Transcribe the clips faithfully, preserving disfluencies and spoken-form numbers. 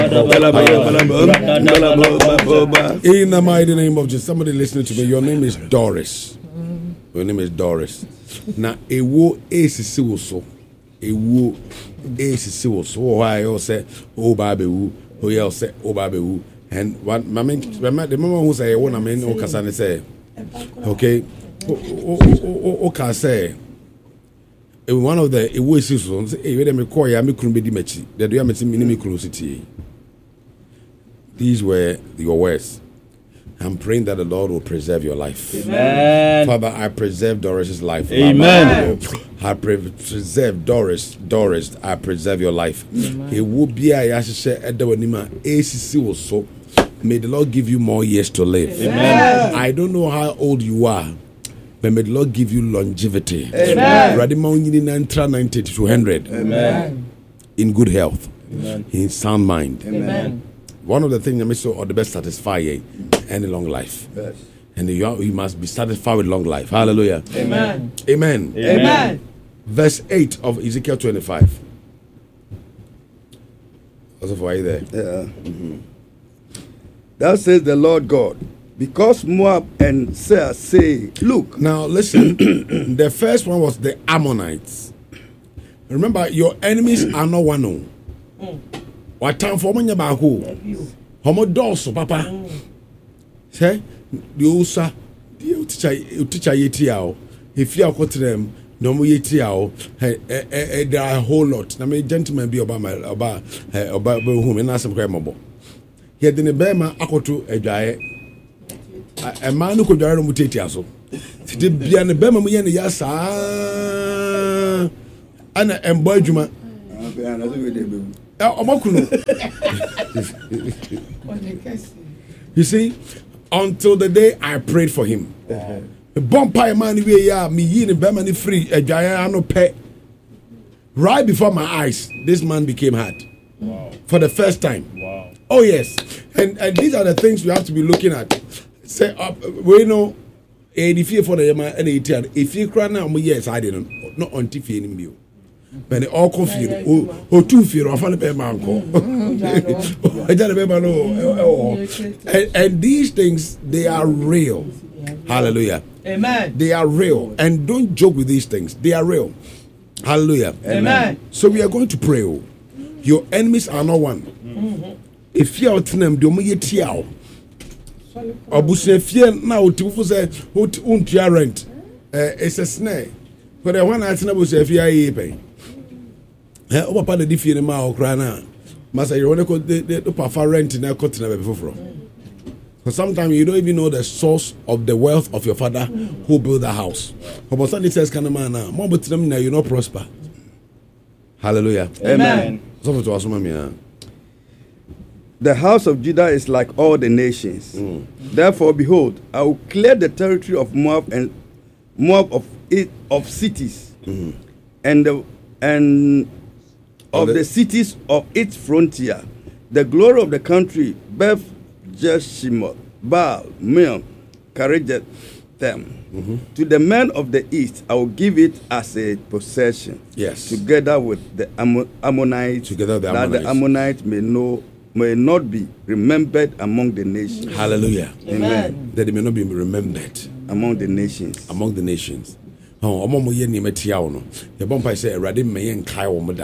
In the mighty name of Jesus, somebody listening to me, your name is Doris. Your name is Doris. Now, a wo is so. A wo is so. Why you say, oh, baby, who else say, oh, baby, and what my main, the moment who say, one, I mean, oh, Kasane say, okay, oh, can say. One of the away seasons, a very McCoy, I couldn't be Dimechi, that you are meeting closity. These were your words. I'm praying that the Lord will preserve your life. Amen. Father, I preserve Doris's life. Amen. I pre- preserve Doris. Doris, I preserve your life. It will be a yashe at the wanima. A C C also. May the Lord give you more years to live. Amen. I don't know how old you are. But may the Lord give you longevity. Amen. ninety to one hundred. Amen. In good health. Amen. In sound mind. Amen. One of the things that makes you the best satisfy you, any long life. Yes. And you, are, you must be satisfied with long life. Hallelujah. Amen. Amen. Amen. Amen. Verse eight of Ezekiel twenty-five. Also, why are you there? Yeah. Mm-hmm. That says the Lord God. Because Moab and Seir say, look. Now listen, the first one was the Ammonites. Remember, your enemies are not one. What time for me about who? Homo doso, Papa. Say, the Usa, the teacher yetiao. If you are caught them, no more yetiao. There are a whole lot. Now, may gentlemen be about my about about whom and ask some crime. Yet in the Bema, I go to a giant. A man who could die on Mutetiaso. The Bian Bema Muyan Yasa Anna and Boyjuma. You see, until the day I prayed for him. The bonfire man, we are me yin and Bemani free, a giant pet. Right before my eyes, this man became hard. Wow. For the first time. Wow. Oh, yes. And, and these are the things we have to be looking at. Say up, we know, and if you for the man, and if you cry now, yes, I didn't, not on T V anymore. But they all confused. Oh, oh, two fear of a bear man. And these things, they are real. Hallelujah. Amen. They are real. And don't joke with these things. They are real. Hallelujah. Amen. So we are going to pray. Your enemies are not one. If you are them, do me yet. Abusefie na otifu say untia rent eh it's a snare for the one atina abusefie ayi pen eh o papa de fie ne ma okra na masa you want to the papa rent na kotina be foforo. Because sometimes you don't even know the source of the wealth of your father who built the house. But Sunday says kana man na mo betinam na you not prosper. Hallelujah. Amen. So to asoma me. The house of Judah is like all the nations. Mm. Therefore, behold, I will clear the territory of Moab and Moab of it of cities, mm. and the, and of the, the cities of its frontier. The glory of the country, Beth Jeshimoth, Baal, Meon, Karejet them. Mm-hmm. To the men of the east, I will give it as a possession. Yes. Together with the Ammon- Ammonites, together the that Ammonites. the Ammonites may know. May not be remembered among the nations. Hallelujah. Amen. That they may not be remembered among the nations. Among the nations. Oh, among mo yen ni metia ono. The bompa say Erade me yen kai wo mo da.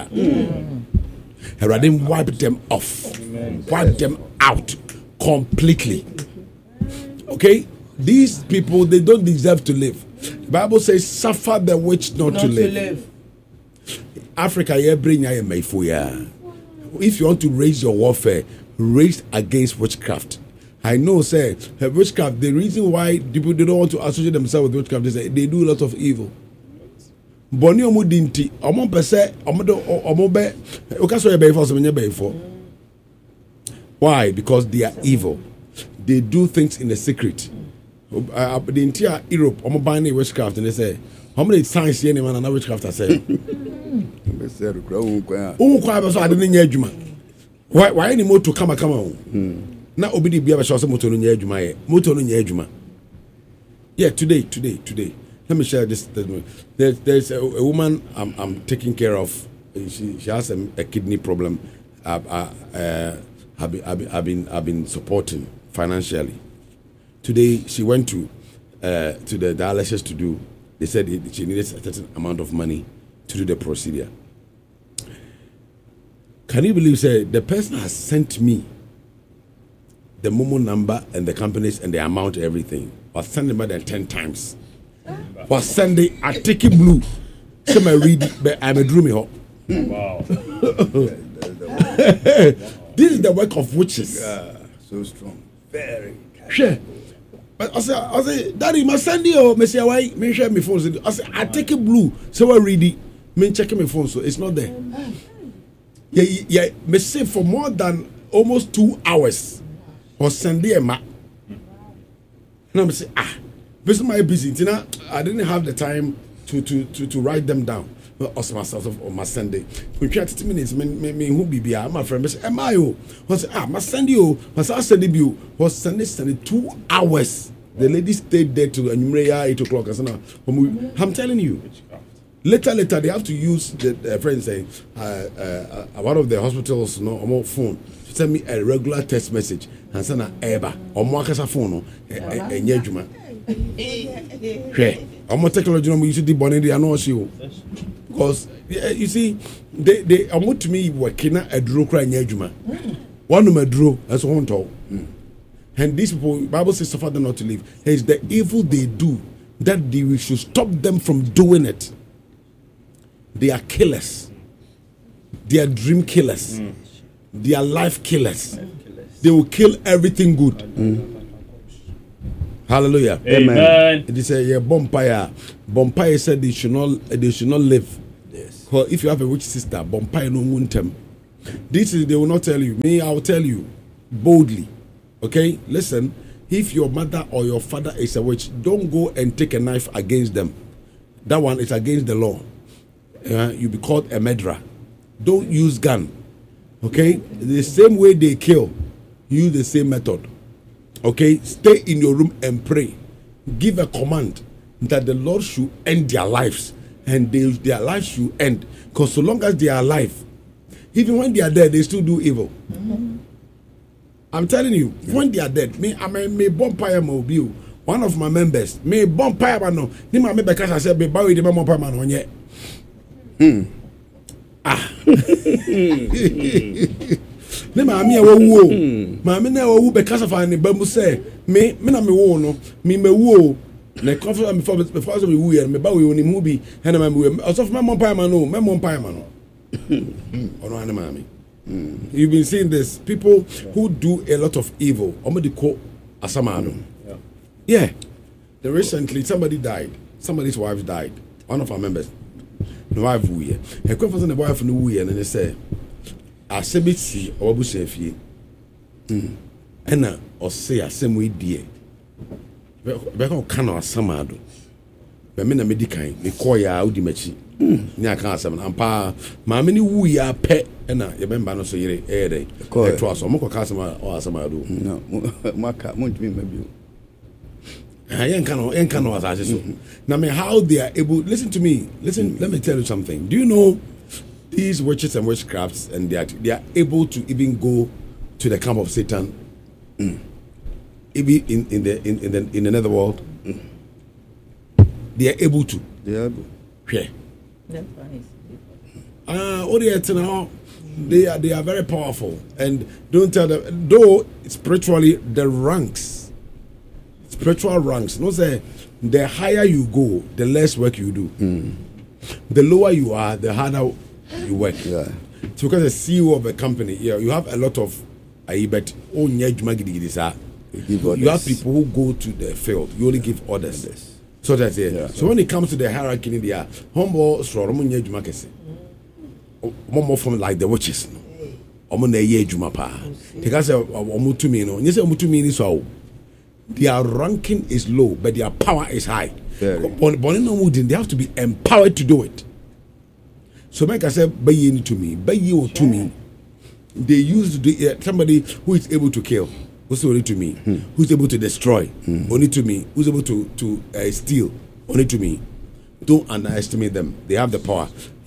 Erade wipe them off. Amen. Wipe them out completely. Okay? These people, they don't deserve to live. The Bible says, suffer the witch not, not to, live. to live. Africa, ye bring ya meifo ya. If you want to raise your warfare, raise against witchcraft. I know, say, witchcraft, the reason why people they don't want to associate themselves with witchcraft is that they do a lot of evil. Boni omo dinti, omo pese, omo do omo be, okaso ye be for so be for. Why? Because they are evil. They do things in the secret. Uh, the entire Europe, omo buying witchcraft, and they say, how many times see anyone and witchcraft I say? Why why any more to come come on? Now obidi bia be show say moto no nya adwuma ye. Moto no nya adwuma. Yeah, today, today, today. Let me share this. There's there's a, a woman I'm I'm taking care of. She she has a, a kidney problem. Uh, uh, uh, I've been, I've been, I've been, I've been supporting financially. Today, she went to uh, to the dialysis to do. They said it, she needed a certain amount of money to do the procedure. Can you believe, say, the person has sent me the Momo number and the companies and the amount, everything. Was sending more than ten times. Was sending a ticket blue. Some I read it, but I'm a drew me up. Wow. This is the work of witches. Yeah, so strong. Very. Sure. But I say, I say, Daddy, my send you, me say, why? Me share my phone. I say, I take it blue. So I read it. Me check my phone, so it's not there. Yeah, yeah. Me say for more than almost two hours. Was sending a map. And I'm say, ah, this is my busy. You know, I didn't have the time to to to, to write them down. Also myself on my Sunday. We try thirty minutes. Me me me who be be my friend. Me say, am I you? Was ah, my Sunday you. Was I send you? Was Sunday Sunday two hours. The lady stayed there till eight o'clock. I'm telling you. Later, later they have to use the uh, friend saying uh, uh, uh, one of the hospitals no on phone to send me a regular text message and send an eba or more phone no a nyejuma. Okay, I'm gonna technology no use the bonnet they are not you because uh, you see they they are to me working a draw cry nyejuma. One of my draw that's one talk. And these people, Bible says, suffer them not to live. It's the evil they do that they, we should stop them from doing it. They are killers. They are dream killers. Mm. They are life killers. Life killers. They will kill everything good. Mm. Hallelujah. Amen. It is a yeah, Bompire. Bompire said they should not they should not live. Yes. Well, if you have a witch sister, Bompire no muntem. This is they will not tell you. Me, I will tell you boldly. Okay? Listen, if your mother or your father is a witch, don't go and take a knife against them. That one is against the law. Uh, you'll be called a murderer. Don't use gun. Okay? The same way they kill, use the same method. Okay? Stay in your room and pray. Give a command that the Lord should end their lives. And they, their lives should end. Because so long as they are alive, even when they are dead, they still do evil. Mm-hmm. I'm telling you, when they are dead, me, I may, may Bompire Mobile, one of my members, may Bompire Mano, ni ma me because I said, be buried the Bompire Mano yet. Hmm. Ah. Ne ma me wo wo. Ma me na wo because of an bambu say, me me na me wo no, me me wo. Na confirm me for before so me wo here, me ba we oni mu bi, he na me wo. Also for my Bompire Mano, my Bompire Mano. Ono ana ma me. Mm. You've been seeing this. People yeah. who do a lot of evil. Omedi ko asamano. Yeah. Yeah. Then recently somebody died. Somebody's wife died. One of our members. The wife wuye. He come for the wife no wuye and they say, "Asebiti obu sefie." Hmm. Ena o say asem we die. Be ko kana asamado. Be me na medikan. Me call ya odi machi. Hmm. Nya kan asem na ampa. Ma me ni wuye pe ena ye bemba no so yire eh dey. E to aso mo ko ka asema o asamado. No. Maka mo ntimi mabio. I cannot, I cannot. Now, I mean, how they are able. Listen to me. Listen. Mm-hmm. Let me tell you something. Do you know these witches and witchcrafts, and they are they are able to even go to the camp of Satan, mm. even in in the in in the in the netherworld. Mm. They are able to. They are able. Yeah. Ah, uh, now they are they are very powerful, and don't tell them. Though spiritually, the ranks. Spiritual ranks. No say the higher you go, the less work you do. Mm. The lower you are, the harder you work. Yeah. So because the C E O of a company, yeah, you have a lot of I bet oh you have people who go to the field. You only give orders. Yes. So that's it. Yeah. So when it comes to the hierarchy in there, humble strong more from like the witches. Omo na ye adwuma pa. Because omo tumi no, you say omo tumi ni so. Their ranking is low, but their power is high. But they have to be empowered to do it. So, like I said, buy you to me, buy you to me. They use the, uh, somebody who is able to kill, who's only to me, hmm. who's able to destroy, hmm. only to me, who's able to to uh, steal, only to me. Don't underestimate them. They have the power.